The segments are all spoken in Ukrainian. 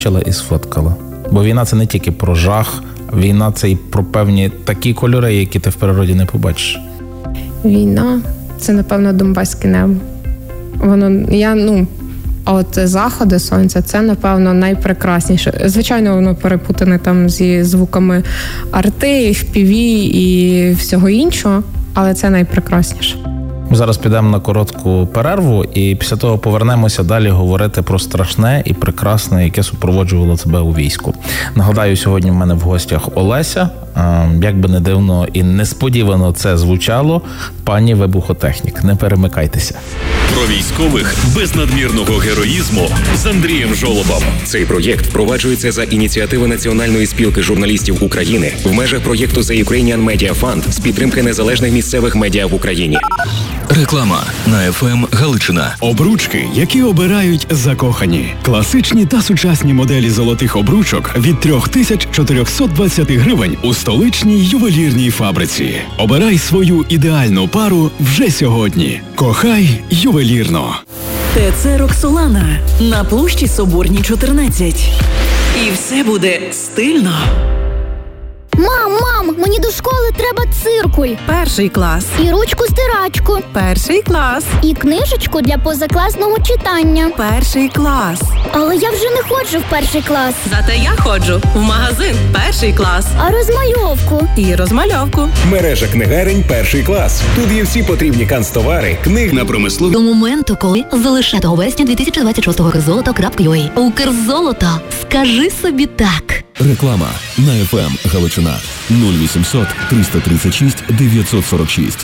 і сфоткала. Бо війна – це не тільки про жах, війна – це і про певні такі кольори, які ти в природі не побачиш. Війна – це, напевно, донбаське небо. А от заходи сонця – це, напевно, найпрекрасніше. Звичайно, воно перепутане там зі звуками арти, FPV і всього іншого, але це найпрекрасніше. Ми зараз підемо на коротку перерву і після того повернемося далі говорити про страшне і прекрасне, яке супроводжувало тебе у війську. Нагадаю, сьогодні в мене в гостях Олеся. Як би не дивно і несподівано це звучало, пані вибухотехнік. Не перемикайтеся. Про військових без надмірного героїзму з Андрієм Жолобом. Цей проєкт впроваджується за ініціативи Національної спілки журналістів України в межах проєкту The Ukrainian Media Fund з підтримки незалежних місцевих медіа в Україні. Реклама на ФМ Галичина. Обручки, які обирають закохані. Класичні та сучасні моделі золотих обручок від 3420 гривень у столичній ювелірній фабриці. Обирай свою ідеальну пару вже сьогодні. Кохай ювелірно. ТЦ «Роксолана» на площі Соборній, 14. І все буде стильно. Мам, мені до школи треба циркуль. Перший клас. І ручку-стирачку. Перший клас. І книжечку для позакласного читання. Перший клас. Але я вже не ходжу в перший клас. Зате я ходжу в магазин перший клас. А розмальовку? І розмальовку. Мережа книгарень перший клас. Тут є всі потрібні канцтовари, книг на промислові. До моменту, коли з 10 вересня 2026 Укрзолото.ua. Укрзолото. Скажи собі так. Реклама на ФМ Галичина 0800 336 946.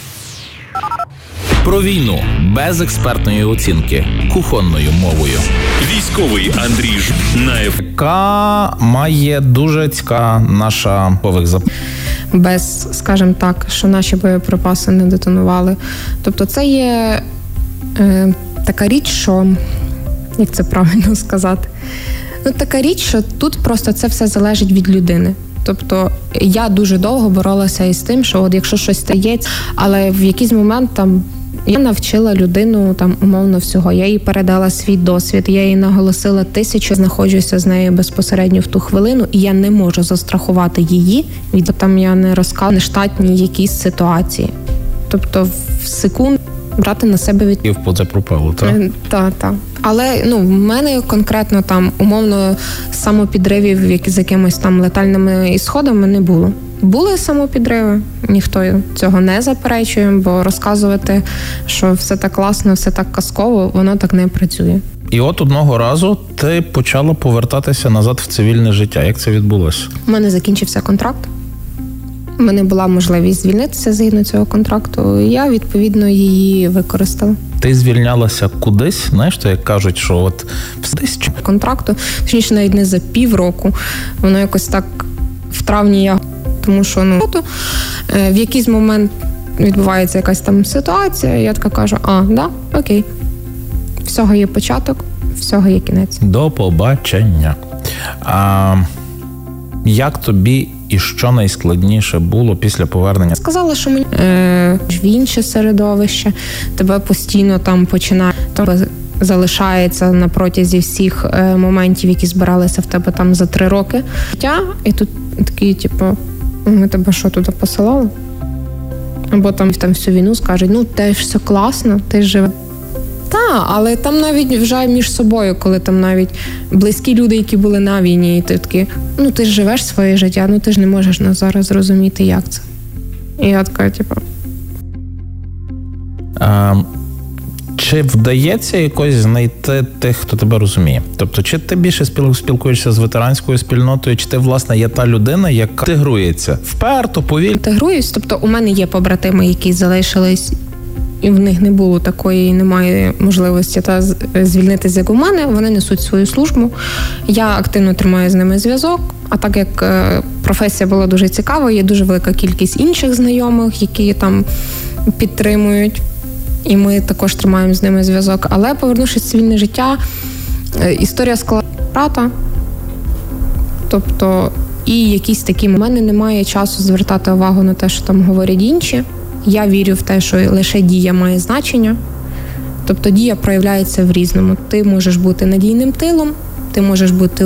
Про війну без експертної оцінки, кухонною мовою. Військовий Андрій Ж на ФМ. Яка має дуже цікава наша Без, скажімо так, що наші боєприпаси не детонували. Тобто це є така річ, що, як це правильно сказати, така річ, що тут просто це все залежить від людини. Тобто я дуже довго боролася із тим, що от якщо щось стається, але в якийсь момент там я навчила людину там умовно всього. Я їй передала свій досвід, я їй наголосила 1000, знаходжуся з нею безпосередньо в ту хвилину, і я не можу застрахувати її від там я не розказала нештатні якісь ситуації. Тобто в секунду брати на себе від... Це пропало, так? Так. Але в мене конкретно там умовно самопідрivів з якимись там летальними ісходами не було. Були самопідриви, ніхто цього не заперечує, бо розказувати, що все так класно, все так казково, воно так не працює. І от одного разу ти почала повертатися назад в цивільне життя. Як це відбулося? У мене закінчився контракт. У мене була можливість звільнитися згідно цього контракту, і я, відповідно, її використала. Ти звільнялася кудись, знаєш, то як кажуть, що от десь контракту, точніше, навіть не за півроку, воно якось так в травні я, тому що в якийсь момент відбувається якась там ситуація, і я така кажу, окей, всього є початок, всього є кінець. До побачення. Як тобі і що найскладніше було після повернення? Сказала, що мені в інше середовище, тебе постійно там починає, залишається на протязі всіх моментів, які збиралися в тебе там за 3 роки. І тут такі, ми тебе що, туди посилали? Або там всю війну скажуть, те ж все класно, ти ж живе. Але там навіть вже між собою, коли там навіть близькі люди, які були на війні, і ти такі, ти ж живеш своє життя, ти ж не можеш зараз зрозуміти, як це. І я така, Чи вдається якось знайти тих, хто тебе розуміє? Тобто, чи ти більше спілкуєшся з ветеранською спільнотою, чи ти, власне, є та людина, яка інтегрується вперто, повільно? Інтегруюсь, тобто у мене є побратими, які залишились, і в них не було такої, немає можливості звільнитися, як у мене. Вони несуть свою службу. Я активно тримаю з ними зв'язок. А так як професія була дуже цікава, є дуже велика кількість інших знайомих, які там підтримують. І ми також тримаємо з ними зв'язок. Але, повернувшись в цивільне життя, історія складна брата. Тобто, і якісь такі... У мене немає часу звертати увагу на те, що там говорять інші. Я вірю в те, що лише дія має значення. Тобто дія проявляється в різному. Ти можеш бути надійним тилом, ти можеш бути